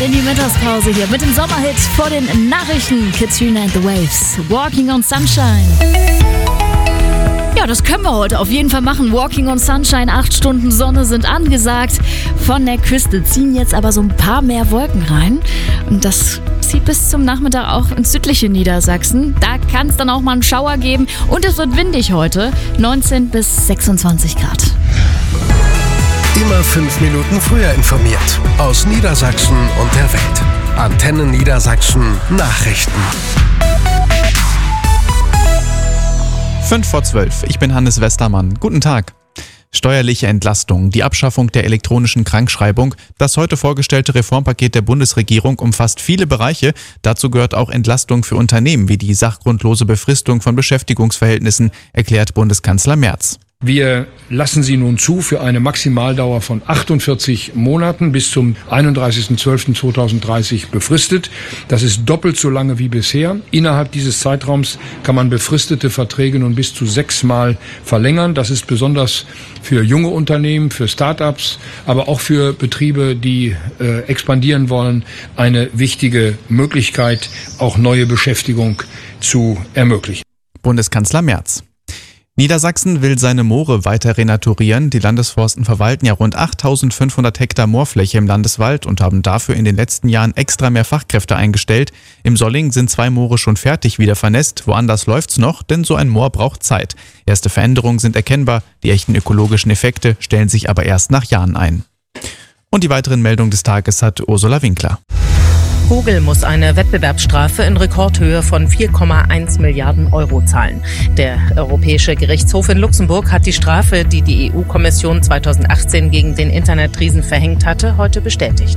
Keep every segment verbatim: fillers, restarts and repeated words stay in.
in die Mittagspause hier mit dem Sommerhit vor den Nachrichten. Katrina and the Waves, Walking on Sunshine. Ja, das können wir heute auf jeden Fall machen. Walking on Sunshine, acht Stunden Sonne sind angesagt. Von der Küste ziehen jetzt aber so ein paar mehr Wolken rein. Und das zieht bis zum Nachmittag auch ins südliche Niedersachsen. Da kann es dann auch mal einen Schauer geben. Und es wird windig heute, neunzehn bis sechsundzwanzig Grad. Immer fünf Minuten früher informiert. Aus Niedersachsen und der Welt. Antenne Niedersachsen Nachrichten. Fünf vor zwölf. Ich bin Hannes Westermann. Guten Tag. Steuerliche Entlastung, die Abschaffung der elektronischen Krankschreibung. Das heute vorgestellte Reformpaket der Bundesregierung umfasst viele Bereiche. Dazu gehört auch Entlastung für Unternehmen wie die sachgrundlose Befristung von Beschäftigungsverhältnissen, erklärt Bundeskanzler Merz. Wir lassen sie nun zu für eine Maximaldauer von achtundvierzig Monaten bis zum einunddreißigsten zwölften zweitausenddreißig befristet. Das ist doppelt so lange wie bisher. Innerhalb dieses Zeitraums kann man befristete Verträge nun bis zu sechsmal verlängern. Das ist besonders für junge Unternehmen, für Start-ups, aber auch für Betriebe, die äh, expandieren wollen, eine wichtige Möglichkeit, auch neue Beschäftigung zu ermöglichen. Bundeskanzler Merz. Niedersachsen will seine Moore weiter renaturieren. Die Landesforsten verwalten ja rund achttausendfünfhundert Hektar Moorfläche im Landeswald und haben dafür in den letzten Jahren extra mehr Fachkräfte eingestellt. Im Solling sind zwei Moore schon fertig wieder vernässt. Woanders läuft's noch, denn so ein Moor braucht Zeit. Erste Veränderungen sind erkennbar. Die echten ökologischen Effekte stellen sich aber erst nach Jahren ein. Und die weiteren Meldungen des Tages hat Ursula Winkler. Google muss eine Wettbewerbsstrafe in Rekordhöhe von vier Komma eins Milliarden Euro zahlen. Der Europäische Gerichtshof in Luxemburg hat die Strafe, die die E U-Kommission zweitausendachtzehn gegen den Internetriesen verhängt hatte, heute bestätigt.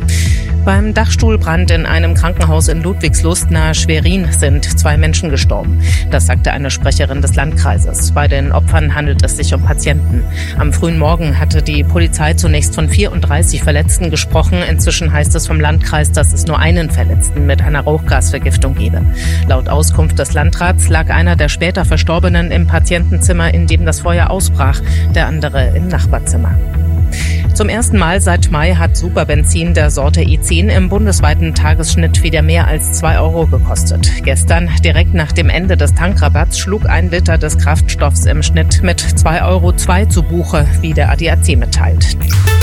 Beim Dachstuhlbrand in einem Krankenhaus in Ludwigslust nahe Schwerin sind zwei Menschen gestorben. Das sagte eine Sprecherin des Landkreises. Bei den Opfern handelt es sich um Patienten. Am frühen Morgen hatte die Polizei zunächst von vierunddreißig Verletzten gesprochen. Inzwischen heißt es vom Landkreis, dass es nur einen Verletzten mit einer Rauchgasvergiftung gebe. Laut Auskunft des Landrats lag einer der später Verstorbenen im Patientenzimmer, in dem das Feuer ausbrach, der andere im Nachbarzimmer. Zum ersten Mal seit Mai hat Superbenzin der Sorte E zehn im bundesweiten Tagesschnitt wieder mehr als zwei Euro gekostet. Gestern, direkt nach dem Ende des Tankrabatts, schlug ein Liter des Kraftstoffs im Schnitt mit zwei Euro zwei zu Buche, wie der A D A C mitteilt.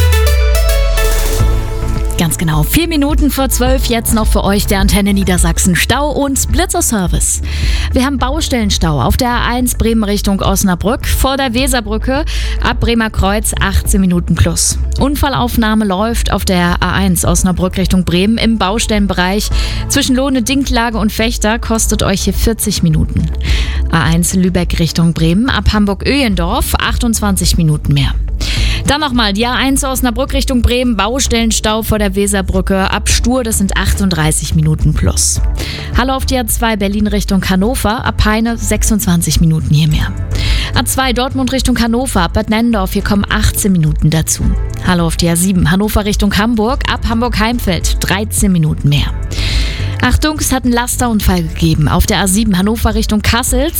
Ganz genau, vier Minuten vor zwölf, jetzt noch für euch der Antenne Niedersachsen Stau- und Blitzerservice. Wir haben Baustellenstau auf der A eins Bremen Richtung Osnabrück, vor der Weserbrücke, ab Bremer Kreuz achtzehn Minuten plus. Unfallaufnahme läuft auf der A eins Osnabrück Richtung Bremen im Baustellenbereich. Zwischen Lohne, Dinklage und Fechter kostet euch hier vierzig Minuten. A eins Lübeck Richtung Bremen, ab Hamburg-Öhlendorf achtundzwanzig Minuten mehr. Dann nochmal die A eins Osnabrück Richtung Bremen, Baustellenstau vor der Weserbrücke, ab Stur, das sind achtunddreißig Minuten plus. Hallo auf die A zwei Berlin Richtung Hannover, ab Peine sechsundzwanzig Minuten hier mehr. A zwei Dortmund Richtung Hannover, ab Bad Nennendorf, hier kommen achtzehn Minuten dazu. Hallo auf die A sieben Hannover Richtung Hamburg, ab Hamburg-Heimfeld dreizehn Minuten mehr. Achtung, es hat einen Lasterunfall gegeben auf der A sieben Hannover Richtung Kassel.